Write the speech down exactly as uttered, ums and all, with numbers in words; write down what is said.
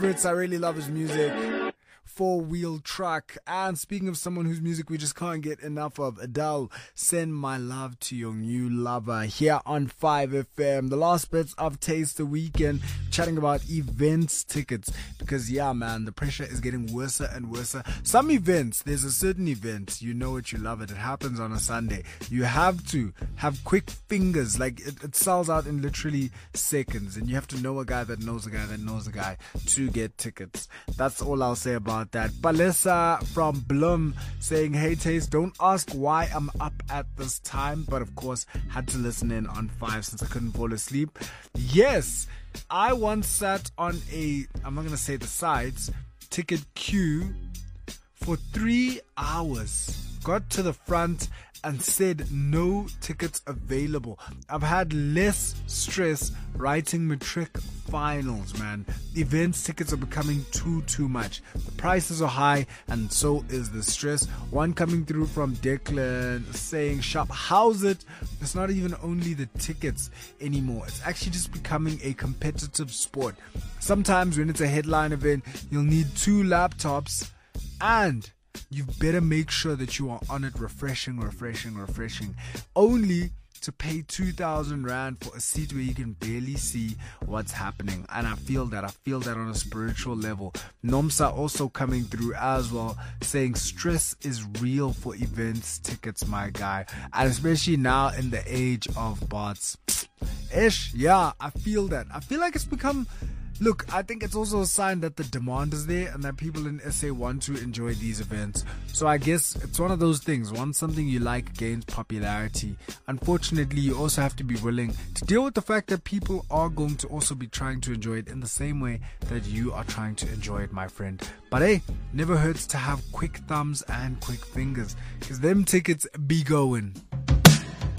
Fritz, I really love his music. Four-wheel truck. And speaking of someone whose music we just can't get enough of, Adele, Send My Love to Your New Lover, here on five F M. The last bits of Taste the Weekend, chatting about events tickets, because yeah man, the pressure is getting worse and worse. Some events, there's a certain event, you know it, you love it, it happens on a Sunday, you have to have quick fingers, like it, it sells out in literally seconds, and you have to know a guy that knows a guy that knows a guy to get tickets. That's all I'll say about that. Palesa from Bloom saying, hey Taste, don't ask why I'm up at this time, but of course had to listen in on five since I couldn't fall asleep. Yes, I once sat on a, I'm not gonna say the sites, ticket queue for three hours, got to the front and said no tickets available. I've had less stress writing matric finals, man. Events tickets are becoming too, too much. The prices are high and so is the stress. One coming through from Declan saying, shop, how's it? It's not even only the tickets anymore. It's actually just becoming a competitive sport. Sometimes when it's a headline event, you'll need two laptops and you better make sure that you are on it, refreshing, refreshing, refreshing. Only to pay two thousand rand for a seat where you can barely see what's happening. And I feel that. I feel that on a spiritual level. Nomsa also coming through as well, saying stress is real for events tickets, my guy. And especially now in the age of bots. Ish, yeah, I feel that. I feel like it's become... Look, I think it's also a sign that the demand is there and that people in S A want to enjoy these events. So I guess it's one of those things. Once something you like gains popularity, unfortunately, you also have to be willing to deal with the fact that people are going to also be trying to enjoy it in the same way that you are trying to enjoy it, my friend. But hey, never hurts to have quick thumbs and quick fingers, because them tickets be going.